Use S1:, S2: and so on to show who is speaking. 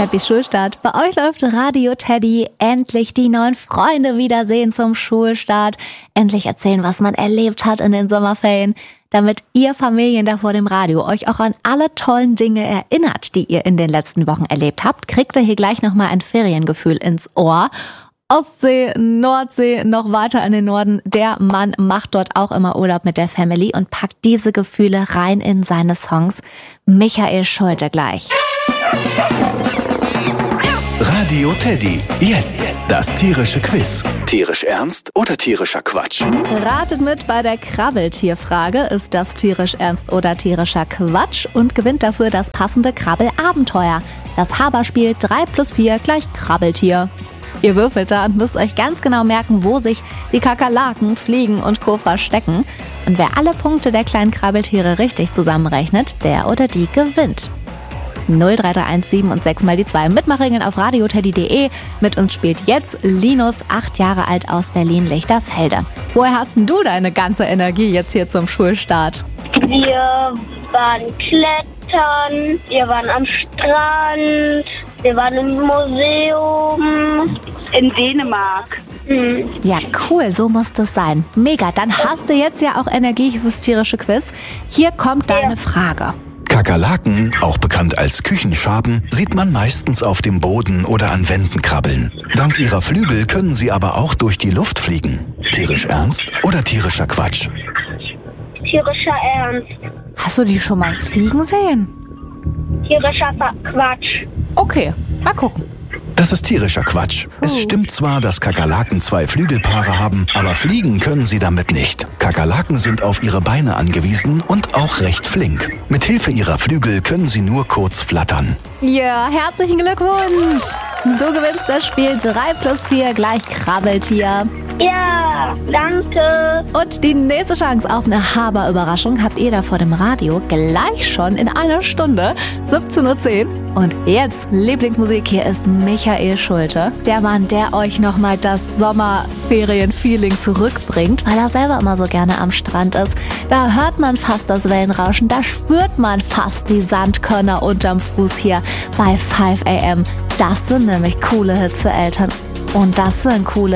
S1: Happy Schulstart. Bei euch läuft Radio Teddy. Endlich die neuen Freunde wiedersehen zum Schulstart. Endlich erzählen, was man erlebt hat in den Sommerferien. Damit ihr Familien da vor dem Radio euch auch an alle tollen Dinge erinnert, die ihr in den letzten Wochen erlebt habt, kriegt ihr hier gleich nochmal ein Feriengefühl ins Ohr. Ostsee, Nordsee, noch weiter in den Norden. Der Mann macht dort auch immer Urlaub mit der Family und packt diese Gefühle rein in seine Songs. Michael Schulte gleich.
S2: Radio Teddy. Jetzt das tierische Quiz. Tierisch ernst oder tierischer Quatsch?
S1: Ratet mit bei der Krabbeltierfrage. Ist das tierisch ernst oder tierischer Quatsch? Und gewinnt dafür das passende Krabbelabenteuer. Das Haberspiel 3+4 gleich Krabbeltier. Ihr würfelt da und müsst euch ganz genau merken, wo sich die Kakerlaken, Fliegen und Co. verstecken. Und wer alle Punkte der kleinen Krabbeltiere richtig zusammenrechnet, der oder die gewinnt. 03317 und 6 mal die 2 Mitmachregeln auf radioteddy.de. Mit uns spielt jetzt Linus, 8 Jahre alt aus Berlin-Lichterfelde. Woher hast denn du deine ganze Energie jetzt hier zum Schulstart?
S3: Wir waren klettern, wir waren am Strand, wir waren im Museum. In Dänemark.
S1: Ja, cool, so muss das sein. Mega, dann hast du jetzt ja auch Energie fürs tierische Quiz. Hier kommt deine Frage.
S2: Kakerlaken, auch bekannt als Küchenschaben, sieht man meistens auf dem Boden oder an Wänden krabbeln. Dank ihrer Flügel können sie aber auch durch die Luft fliegen. Tierisch ernst oder tierischer Quatsch?
S3: Tierischer Ernst.
S1: Hast du die schon mal fliegen sehen?
S3: Tierischer Quatsch.
S1: Okay, mal gucken.
S2: Das ist tierischer Quatsch. Es stimmt zwar, dass Kakerlaken 2 Flügelpaare haben, aber fliegen können sie damit nicht. Kakerlaken sind auf ihre Beine angewiesen und auch recht flink. Mit Hilfe ihrer Flügel können sie nur kurz flattern.
S1: Ja, herzlichen Glückwunsch! Du gewinnst das Spiel 3+4 gleich Krabbeltier.
S3: Ja, danke.
S1: Und die nächste Chance auf eine Haber-Überraschung habt ihr da vor dem Radio gleich schon in einer Stunde, 17:10 Uhr. Und jetzt, Lieblingsmusik, hier ist Michael Schulte. Der Mann, der euch nochmal das Sommerferien-Feeling zurückbringt, weil er selber immer so gerne am Strand ist. Da hört man fast das Wellenrauschen, da spürt man fast die Sandkörner unterm Fuß hier bei 5 AM. Das sind nämlich coole Hits für Eltern. Und das sind coole